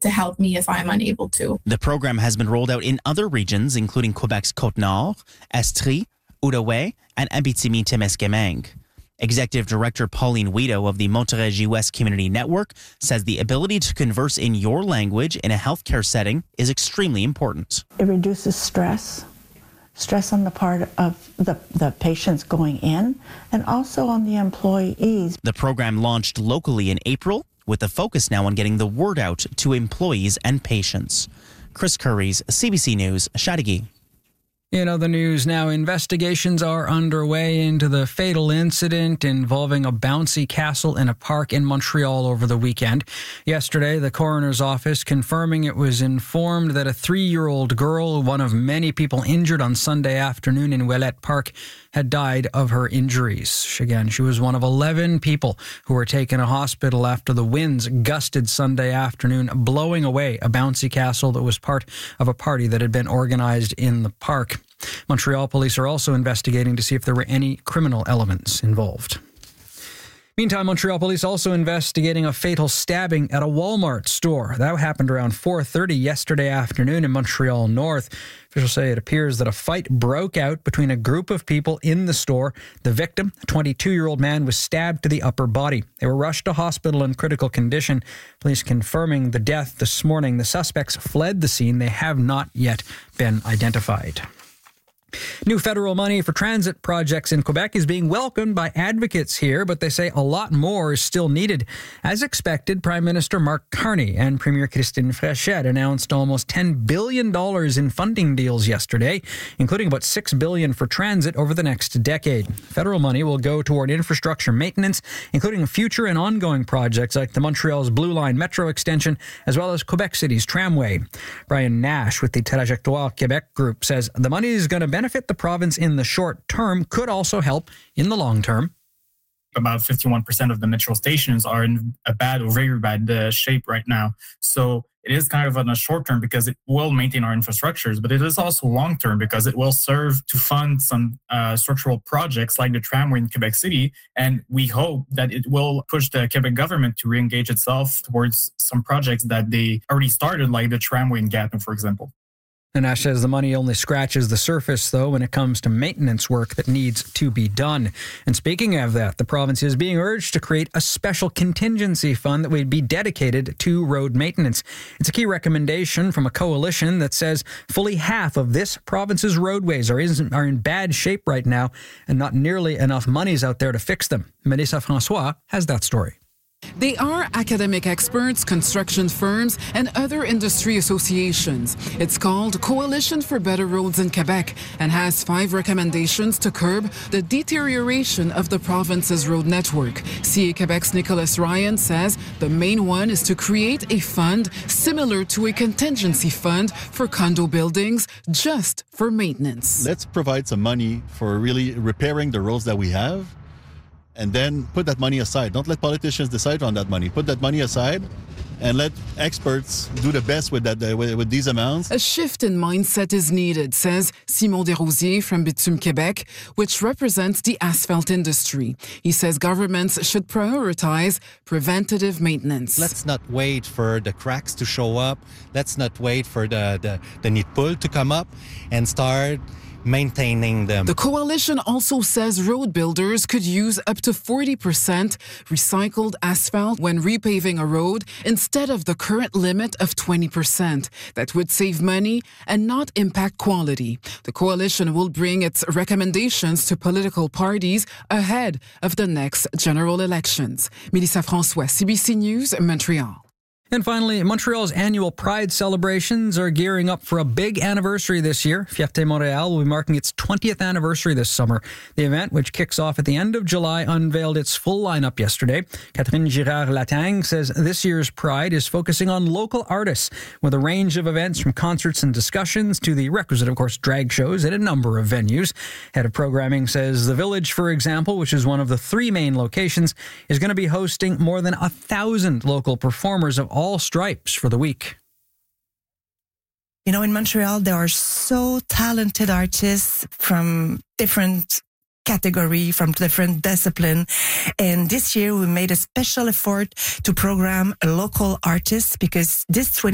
to help me if I'm unable to. The program has been rolled out in other regions, including Quebec's Côte-Nord, Estrie, Outaouais, and Abitibi-Témiscamingue. Executive Director Pauline Wedo of the Montérégie West Community Network says the ability to converse in your language in a healthcare setting is extremely important. It reduces stress on the part of the patients going in and also on the employees. The program launched locally in April with the focus now on getting the word out to employees and patients. Chris Curries, CBC News, Chateauguay. In other news now, investigations are underway into the fatal incident involving a bouncy castle in a park in Montreal over the weekend. Yesterday, the coroner's office confirming it was informed that a 3-year-old girl, one of many people injured on Sunday afternoon in Ouellette Park, had died of her injuries. Again, she was one of 11 people who were taken to hospital after the winds gusted Sunday afternoon, blowing away a bouncy castle that was part of a party that had been organized in the park. Montreal police are also investigating to see if there were any criminal elements involved. Meantime, Montreal police also investigating a fatal stabbing at a Walmart store. That happened around 4:30 yesterday afternoon in Montreal North. Officials say it appears that a fight broke out between a group of people in the store. The victim, a 22-year-old man, was stabbed to the upper body. They were rushed to hospital in critical condition. Police confirming the death this morning. The suspects fled the scene. They have not yet been identified. New federal money for transit projects in Quebec is being welcomed by advocates here, but they say a lot more is still needed. As expected, Prime Minister Mark Carney and Premier Christine Fréchette announced almost $10 billion in funding deals yesterday, including about $6 billion for transit over the next decade. Federal money will go toward infrastructure maintenance, including future and ongoing projects like the Montreal's Blue Line Metro extension, as well as Quebec City's tramway. Brian Nash with the Trajectoire Québec group says the money is going to benefit the province in the short term, could also help in the long term. About 51% of the metro stations are in a bad or very bad shape right now. So it is kind of on a short term because it will maintain our infrastructures, but it is also long term because it will serve to fund some structural projects like the tramway in Quebec City. And we hope that it will push the Quebec government to re-engage itself towards some projects that they already started, like the tramway in Gatineau, for example. Nash says the money only scratches the surface, though, when it comes to maintenance work that needs to be done. And speaking of that, the province is being urged to create a special contingency fund that would be dedicated to road maintenance. It's a key recommendation from a coalition that says fully half of this province's roadways are in bad shape right now, and not nearly enough money's out there to fix them. Melissa Francois has that story. They are academic experts, construction firms, and other industry associations. It's called Coalition for Better Roads in Quebec and has 5 recommendations to curb the deterioration of the province's road network. CA Quebec's Nicholas Ryan says the main one is to create a fund similar to a contingency fund for condo buildings, just for maintenance. Let's provide some money for really repairing the roads that we have, and then put that money aside. Don't let politicians decide on that money. Put that money aside and let experts do the best with that with these amounts. A shift in mindset is needed, says Simon Desrosiers from Bitume Québec, which represents the asphalt industry. He says governments should prioritize preventative maintenance. Let's not wait for the cracks to show up. Let's not wait for the nid pull to come up and start maintaining them. The coalition also says road builders could use up to 40% recycled asphalt when repaving a road instead of the current limit of 20%. That would save money and not impact quality. The coalition will bring its recommendations to political parties ahead of the next general elections. Melissa Francois, CBC News, Montreal. And finally, Montreal's annual Pride celebrations are gearing up for a big anniversary this year. Fierté Montréal will be marking its 20th anniversary this summer. The event, which kicks off at the end of July, unveiled its full lineup yesterday. Catherine Girard-Latang says this year's Pride is focusing on local artists with a range of events from concerts and discussions to the requisite, of course, drag shows at a number of venues. Head of programming says the Village, for example, which is one of the 3 main locations, is going to be hosting more than 1,000 local performers of all stripes for the week. You know, in Montreal, there are so talented artists from different category, from different discipline. And this year we made a special effort to program local artists because this